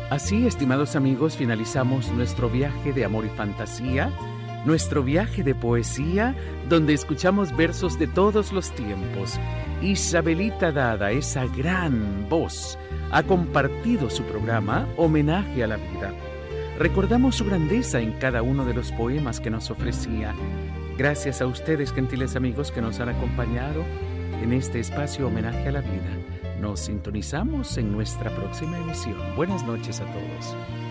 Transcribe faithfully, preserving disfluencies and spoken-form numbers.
Así, estimados amigos, finalizamos nuestro viaje de amor y fantasía, nuestro viaje de poesía, donde escuchamos versos de todos los tiempos. Isabelita Dada, esa gran voz, ha compartido su programa Homenaje a la Vida. Recordamos su grandeza en cada uno de los poemas que nos ofrecía. Gracias a ustedes, gentiles amigos, que nos han acompañado en este espacio Homenaje a la Vida. Nos sintonizamos en nuestra próxima emisión. Buenas noches a todos.